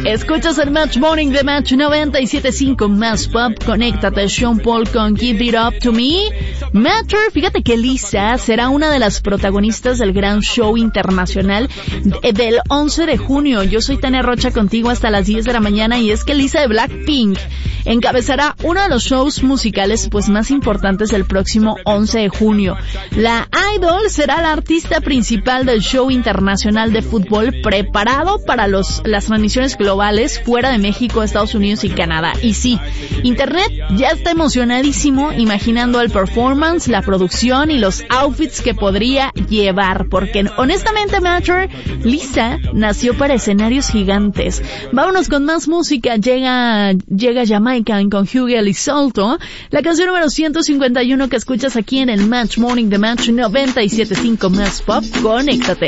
Escuchas el Match Morning de Match 97.5 Más Pop. Conéctate, Sean Paul con Give It Up To Me. Matter, fíjate que Lisa será una de las protagonistas del gran show internacional del 11 de junio. Yo soy Tania Rocha contigo hasta las 10 de la mañana y es que Lisa de Blackpink encabezará uno de los shows musicales pues más importantes del próximo 11 de junio. La Idol será la artista principal del show internacional de fútbol preparado para las transmisiones globales fuera de México, Estados Unidos y Canadá. Y sí, Internet ya está emocionadísimo imaginando el performance, la producción y los outfits que podría llevar, porque honestamente, Matter, Lisa nació para escenarios gigantes. Vámonos con más música. Llega Jamaican con Hugo Elizalde, la canción número 151 que escuchas aquí en el Match Morning de Match 97.5 Más Pop. Conéctate.